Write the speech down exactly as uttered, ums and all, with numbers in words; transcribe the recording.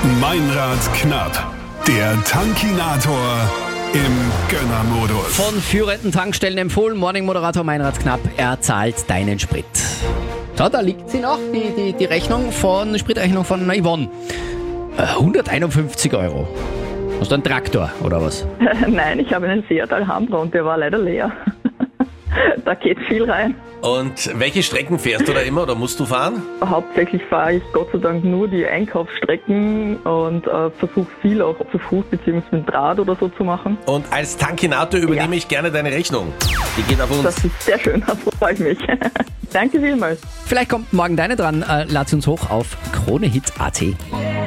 Meinrad knapp. Der Tankinator im Gönnermodus. Von führenden Tankstellen empfohlen, Morning-Moderator Meinrad Knapp, er zahlt deinen Sprit. So, da liegt sie noch, die, die, die Rechnung von, Spritrechnung von Yvonne. Äh, hunderteinundfünfzig Euro. Hast du einen Traktor, oder was? Nein, ich habe einen Seat Alhambra und der war leider leer. Da geht viel rein. Und welche Strecken fährst du da immer oder musst du fahren? Hauptsächlich fahre ich Gott sei Dank nur die Einkaufsstrecken und äh, versuche viel auch zu Fuß bzw. mit Draht oder so zu machen. Und als Tankinator übernehme Ja. ich gerne deine Rechnung. Die geht auf uns. Das ist sehr schön, da freue ich mich. Danke vielmals. Vielleicht kommt morgen deine dran. Äh, lad sie uns hoch auf kronehit punkt at.